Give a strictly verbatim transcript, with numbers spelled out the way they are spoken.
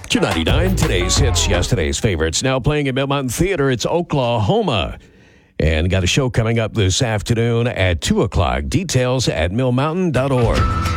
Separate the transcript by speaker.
Speaker 1: two ninety-nine, today's hits, yesterday's favorites. Now playing at Mill Mountain Theater, it's Oklahoma. And got a show coming up this afternoon at two o'clock. Details at mill mountain dot org.